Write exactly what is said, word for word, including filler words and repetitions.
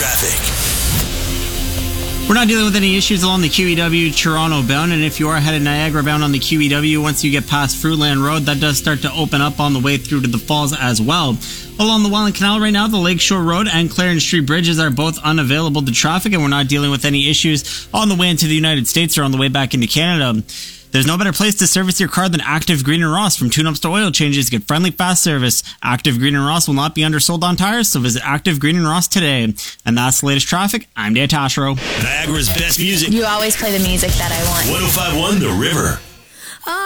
traffic. We're not dealing with any issues along the Q E W Toronto bound, and if you are headed Niagara bound on the Q E W, once you get past Fruitland Road, that does start to open up on the way through to the falls as well. Along the Welland Canal right now, the Lakeshore Road and Clarendon Street bridges are both unavailable to traffic, and we're not dealing with any issues on the way into the United States or on the way back into Canada. There's no better place to service your car than Active Green and Ross. From tune-ups to oil changes, get friendly, fast service. Active Green and Ross will not be undersold on tires, so visit Active Green and Ross today. And that's the latest traffic. I'm Dan Tashro. Niagara's best music. You always play the music that I want. one oh five point one The River.